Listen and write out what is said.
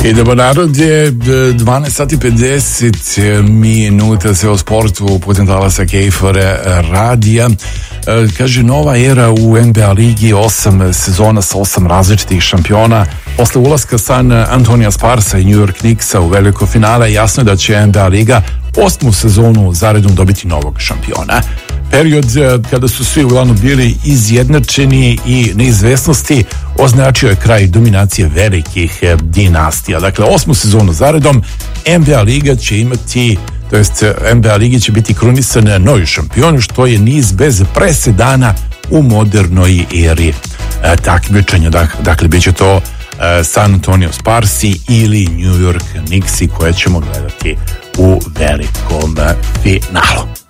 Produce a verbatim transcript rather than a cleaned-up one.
Idemo narod, je dvanaest sati pedeset minuta, sve o sportu putem talasa K F R radija. Kaže, nova era u N B A ligi, osam sezona sa osam različitih šampiona. Posle ulaska San Antonija Sparsa i New York Knicksa u veliko finale, jasno je da će N B A liga osmu sezonu zaredom dobiti novog šampiona. Period kada su svi uglavnom bili izjednačeni i neizvesnosti označio je kraj dominacije velikih dinastija. Dakle, osmu sezonu zaredom N B A liga će imati, to jest N B A ligi će biti krunisan novi šampion, što je niz bez presedana u modernoj eri takmičenja. Dakle, bit će to San Antonio Sparsi ili New York Knicksi koje ćemo gledati u velikom finalu.